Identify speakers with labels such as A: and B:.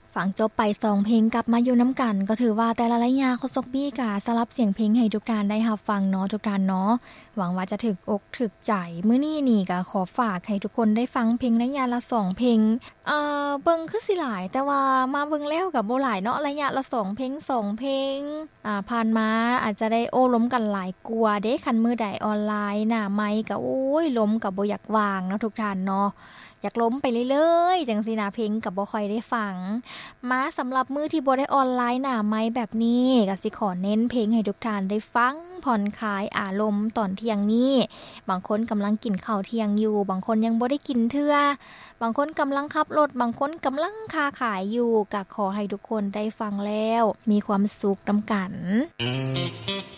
A: ฟังจบไป2เพลงกลับมาอยู่น้ำกันก็ถือว่าแต่ละระยะโคชกบี้กะสลับเสียงเพลงให้ทุกท่านได้รับฟังเนาะทุกท่านเนาะหวังว่าจะถึกอกถึกใจมื้อนี้นี่ก็ขอฝากให้ทุกคนได้ฟังเพลงระยะละ2เพลงเบิ่งคือสิหลายแต่ว่ามาเบิ่งแล้วก็บ่หลายเนาะระยะละ2เพลง2เพลงผ่านมาอาจจะได้โอ้ล้มกันหลายกว่าเด้คันมื้อใดออนไลน์หน้าไมค์ก็โอ้ยล้มก็บ่อยากวางเนาะทุกท่านเนาะอยากล้มไปเรื่อยๆจังซี่นะเพลงก็บ่ค่อยได้ฟังมาสำหรับมื้อที่บ่ได้ออนไลน์หน้าไมค์แบบนี้ก็สิขอเน้นเพลงให้ทุกท่านได้ฟังผ่อนคลายอารมณ์ตอนเที่ยงนี้บางคนกำลังกินข้าวเที่ยงอยู่บางคนยังบ่ได้กินเทื่อบางคนกำลังขับรถบางคนกำลังค้าขายอยู่ก็ขอให้ทุกคนได้ฟังแล้วมีความสุขนำกัน